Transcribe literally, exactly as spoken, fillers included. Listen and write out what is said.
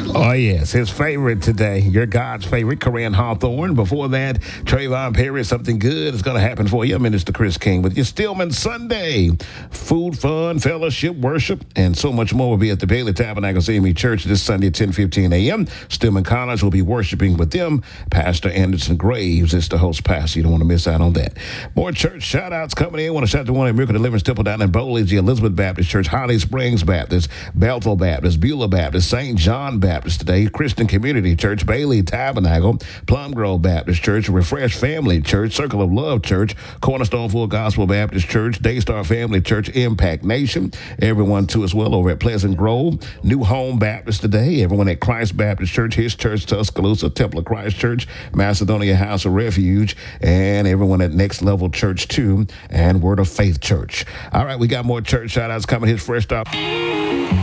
Oh, yes, his favorite today. Your God's favorite, Corinne Hawthorne. Before that, Trayvon Perry. Something good is going to happen for you, Minister Chris King, with your Stillman Sunday. Food, fun, fellowship, worship, and so much more will be at the Bailey Tabernacle C M E Church this Sunday at ten fifteen a.m. Stillman College will be worshiping with them. Pastor Anderson Graves is the host pastor. You don't want to miss out on that. More church shout-outs coming in. I want to shout to one at Miracle Deliverance Temple down in Bowley, the Elizabeth Baptist Church, Holly Springs Baptist, Belleville Baptist, Beulah Baptist, Saint John Baptist today, Christian Community Church, Bailey Tabernacle, Plum Grove Baptist Church, Refresh Family Church, Circle of Love Church, Cornerstone Full Gospel Baptist Church, Daystar Family Church, Impact Nation, everyone too as well over at Pleasant Grove, New Home Baptist today, everyone at Christ Baptist Church, His Church, Tuscaloosa, Temple of Christ Church, Macedonia House of Refuge, and everyone at Next Level Church too, and Word of Faith Church. All right, we got more church shout outs coming. His fresh stop.